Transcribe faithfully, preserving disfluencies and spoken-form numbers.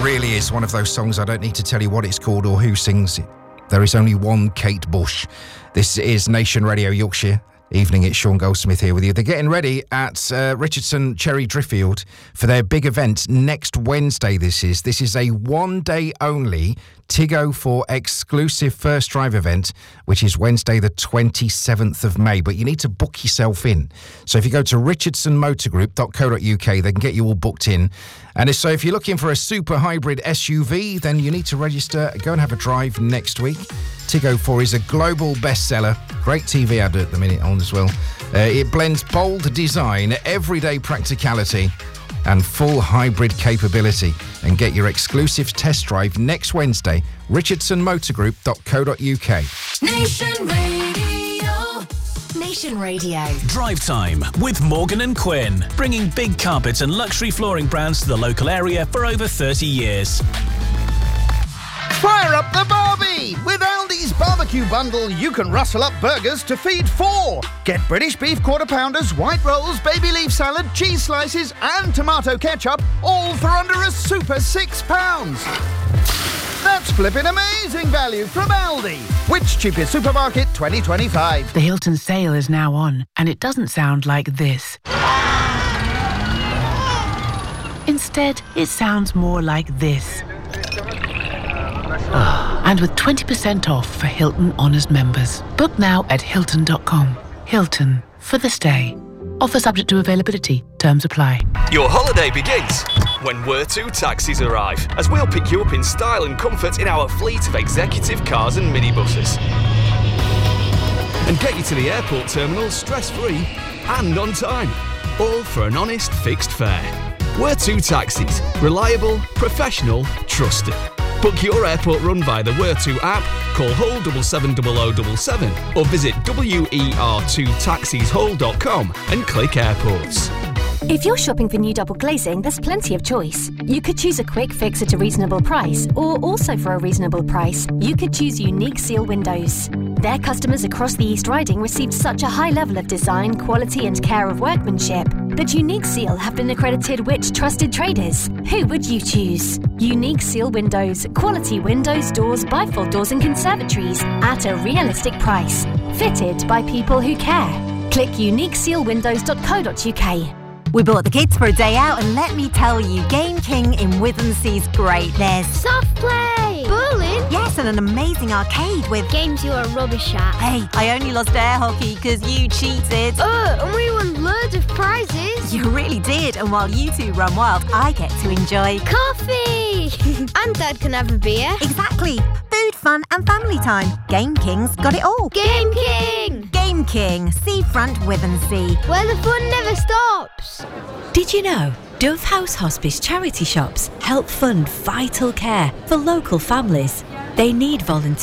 really is one of those songs I don't need to tell you what it's called or who sings it. There is only one Kate Bush. This is Nation Radio Yorkshire. Evening, it's Sean Goldsmith here with you. They're getting ready at uh, Richardson Cherry Driffield for their big event next Wednesday. This is this is a one-day only Tiggo four exclusive first drive event, which is Wednesday the twenty-seventh of May. But you need to book yourself in. So if you go to richardson motor group dot co dot uk, they can get you all booked in. And so if you're looking for a super hybrid S U V, then you need to register. Go and have a drive next week. Tiggo four is a global bestseller. Great T V ad at the minute on as well. Uh, it blends bold design, everyday practicality, and full hybrid capability. And get your exclusive test drive next Wednesday. richardson motor group dot co dot uk. Nation Radio. Nation Radio. Drive Time with Morgan and Quinn, bringing big carpet and luxury flooring brands to the local area for over thirty years. Fire up the barbie! With Aldi's barbecue bundle, you can rustle up burgers to feed four. Get British beef quarter pounders, white rolls, baby leaf salad, cheese slices, and tomato ketchup, all for under a super six pounds. That's flipping amazing value from Aldi. Which cheapest supermarket twenty twenty-five? The Hilton sale is now on, and it doesn't sound like this. Instead, it sounds more like this. And with twenty percent off for Hilton Honors members. Book now at hilton dot com. Hilton, for the stay. Offer subject to availability. Terms apply. Your holiday begins when Wertu Taxis arrive, as we'll pick you up in style and comfort in our fleet of executive cars and minibuses. And get you to the airport terminal stress-free and on time. All for an honest fixed fare. Wertu Taxis. Reliable, professional, trusted. Book your airport run via the Wertu app, call Hull seven seven zero zero seven seven or visit W E R two taxis hull dot com and click airports. If you're shopping for new double glazing, there's plenty of choice. You could choose a quick fix at a reasonable price, or also for a reasonable price, you could choose Unique Seal Windows. Their customers across the East Riding received such a high level of design, quality and care of workmanship that Unique Seal have been accredited which trusted traders. Who would you choose? Unique Seal Windows. Quality windows, doors, bifold doors and conservatories at a realistic price. Fitted by people who care. Click unique seal windows dot co dot uk. We brought the kids for a day out, and let me tell you, Game King in Withensea's great. There's soft play, bowling, yes, and an amazing arcade with games you are rubbish at. Hey, I only lost air hockey because you cheated. Oh, and we won loads of prizes. You really did, and while you two run wild, I get to enjoy coffee. And Dad can have a beer. Exactly. Food, fun, and family time. Game King's got it all. Game King. Game King, Seafront Withensea, where the fun never stops. Did you know Dove House Hospice charity shops help fund vital care for local families? They need volunteers.